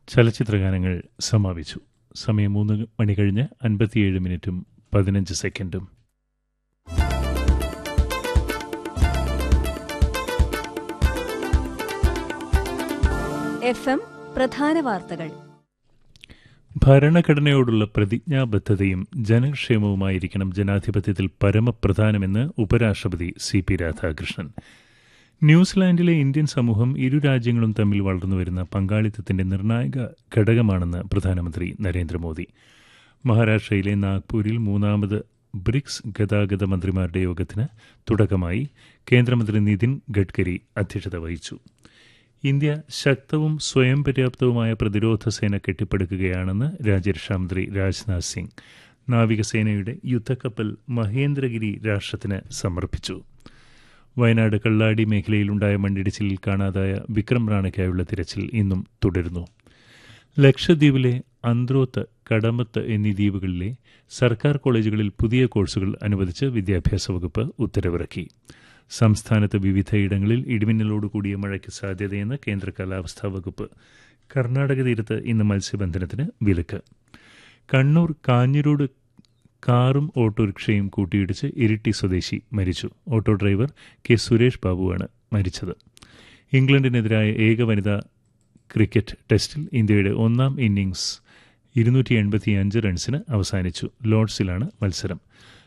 ചലച്ചിത്രഗാനങ്ങൾ സമാപിച്ചു. സമയം 3 മണി കഴിഞ്ഞ് 57 മിനിറ്റും 15 സെക്കൻഡും. FM പ്രധാന വാർത്തകൾ. ഭരണഘടനയോടുള്ള പ്രതിജ്ഞാബദ്ധതയും ജനക്ഷേമവുമായിരിക്കണം ജനാധിപത്യത്തിൽ പരമപ്രധാനമെന്ന് ഉപരാഷ്ട്രപതി CP രാധാകൃഷ്ണൻ. ന്യൂസിലാൻഡിലെ ഇന്ത്യൻ സമൂഹം ഇരു രാജ്യങ്ങളും തമ്മിൽ വളർന്നുവരുന്ന പങ്കാളിത്തത്തിന്റെ നിർണായക ഘടകമാണെന്ന് പ്രധാനമന്ത്രി നരേന്ദ്രമോദി. മഹാരാഷ്ട്രയിലെ നാഗ്പൂരിൽ 3ാമത് ബ്രിക്സ് ഗതാഗത മന്ത്രിമാരുടെ യോഗത്തിന് തുടക്കമായി. കേന്ദ്രമന്ത്രി നിതിൻ ഗഡ്കരി അധ്യക്ഷത വഹിച്ചു. ഇന്ത്യ ശക്തവും സ്വയം പര്യാപ്തവുമായ പ്രതിരോധ സേന കെട്ടിപ്പടുക്കുകയാണെന്ന് രാജ്യരക്ഷാമന്ത്രി രാജ്നാഥ് സിംഗ്. നാവികസേനയുടെ യുദ്ധക്കപ്പൽ മഹേന്ദ്രഗിരി രാഷ്ട്രത്തിന് സമർപ്പിച്ചു. വയനാട് കള്ളാടി മേഖലയിലുണ്ടായ മണ്ണിടിച്ചിലിൽ കാണാതായ വിക്രം റാണയ്ക്കായുള്ള തിരച്ചിൽ ഇന്നും തുടരുന്നു. ലക്ഷദ്വീപിലെ അന്ത്രോത്ത്, കടമത്ത് എന്നീ ദ്വീപുകളിലെ സർക്കാർ കോളേജുകളിൽ പുതിയ കോഴ്സുകൾ അനുവദിച്ച് വിദ്യാഭ്യാസ വകുപ്പ് ഉത്തരവിറക്കി. സംസ്ഥാനത്ത് വിവിധയിടങ്ങളിൽ ഇടിമിന്നലോടുകൂടിയ മഴയ്ക്ക് സാധ്യതയെന്ന് കേന്ദ്ര കാലാവസ്ഥാ വകുപ്പ്. കർണാടക തീരത്ത് ഇന്ന് മത്സ്യബന്ധനത്തിന് വിലക്ക്. കണ്ണൂർ കാഞ്ഞിരോട് കാറും ഓട്ടോറിക്ഷയും കൂട്ടിയിടിച്ച് ഇരിട്ടി സ്വദേശി മരിച്ചു. ഓട്ടോ ഡ്രൈവർ കെ സുരേഷ് ബാബുവാണ് മരിച്ചത്. ഇംഗ്ലണ്ടിനെതിരായ ഏക വനിതാ ക്രിക്കറ്റ് ടെസ്റ്റിൽ ഇന്ത്യയുടെ 1ാം ഇന്നിംഗ്സ് 285 റൺസിന് അവസാനിച്ചു. ലോർഡ്സിലാണ് മത്സരം.